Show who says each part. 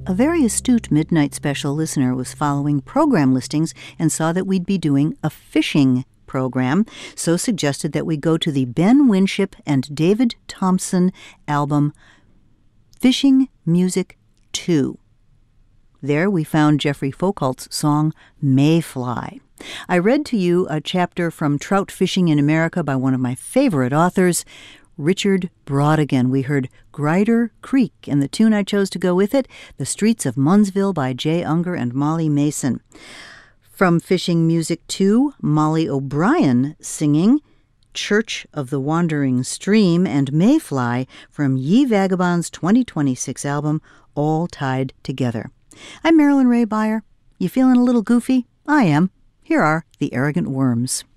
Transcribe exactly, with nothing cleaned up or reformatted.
Speaker 1: A very astute Midnight Special listener was following program listings and saw that we'd be doing a fishing program, so suggested that we go to the Ben Winship and David Thompson album, Fishing Music two. There we found Jeffrey Foucault's song, Mayfly. I read to you a chapter from Trout Fishing in America by one of my favorite authors, Richard Brautigan. We heard Grider Creek, and the tune I chose to go with it, The Streets of Munnsville by Jay Unger and Molly Mason. From Fishing Music two, Molly O'Brien singing Church of the Wandering Stream and Mayfly from Ye Vagabonds' twenty twenty-six album, All Tied Together. I'm Marilyn Ray Beyer. You feeling a little goofy? I am. Here are the Arrogant Worms.